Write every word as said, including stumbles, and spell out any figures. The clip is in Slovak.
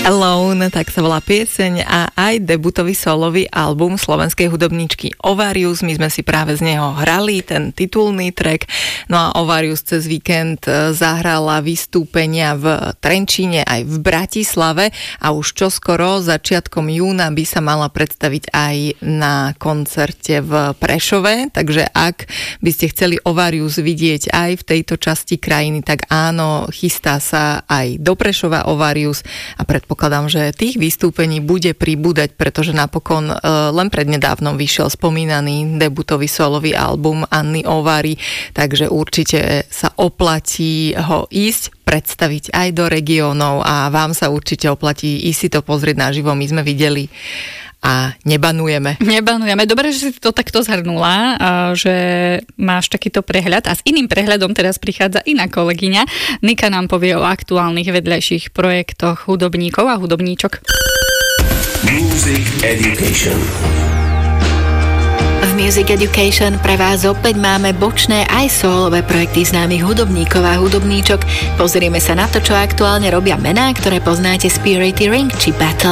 Alone, tak sa volá pieseň a aj debutový solový album slovenskej hudobníčky Ovarius. My sme si práve z neho hrali ten titulný track. No a Ovarius cez víkend zahrala vystúpenia v Trenčíne aj v Bratislave a už čoskoro začiatkom júna by sa mala predstaviť aj na koncerte v Prešove. Takže ak by ste chceli Ovarius vidieť aj v tejto časti krajiny, tak áno, chystá sa aj do Prešova Ovarius a pred Pokladám, že tých vystúpení bude pribúdať, pretože napokon e, len prednedávnom vyšiel spomínaný debutový solový album Anny Ovary, takže určite sa oplatí ho ísť predstaviť aj do regiónov a vám sa určite oplatí ísť si to pozrieť naživo. My sme videli a nebanujeme. Nebanujeme. Dobre, že si to takto zhrnula, že máš takýto prehľad a s iným prehľadom teraz prichádza iná kolegyňa. Nika nám povie o aktuálnych vedľajších projektoch hudobníkov a hudobníčok. Music Education. V Music Education pre vás opäť máme bočné aj solové projekty známych hudobníkov a hudobníčok. Pozrieme sa na to, čo aktuálne robia mená, ktoré poznáte z Purity Ring či Battle.